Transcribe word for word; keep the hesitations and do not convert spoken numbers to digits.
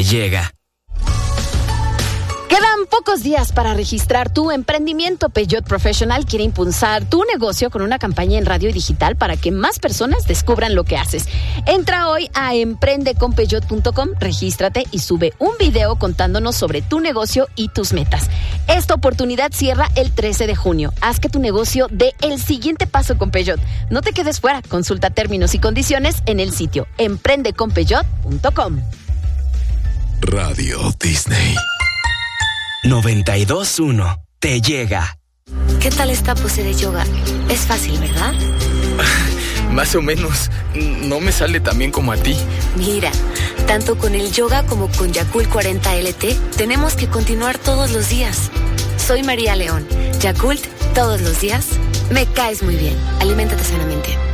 llega. Quedan pocos días para registrar tu emprendimiento. Peugeot Professional quiere impulsar tu negocio con una campaña en radio y digital para que más personas descubran lo que haces. Entra hoy a emprende con peugeot punto com, regístrate y sube un video contándonos sobre tu negocio y tus metas. Esta oportunidad cierra el trece de junio. Haz que tu negocio dé el siguiente paso con Peugeot. No te quedes fuera. Consulta términos y condiciones en el sitio emprende con peugeot punto com. Radio Disney noventa y dos punto uno te llega. ¿Qué tal esta pose de yoga? Es fácil, ¿verdad? Más o menos. No me sale tan bien como a ti. Mira, tanto con el yoga como con Yakult cuarenta L T, tenemos que continuar todos los días. Soy María León. Yakult, todos los días. Me caes muy bien. Aliméntate sanamente.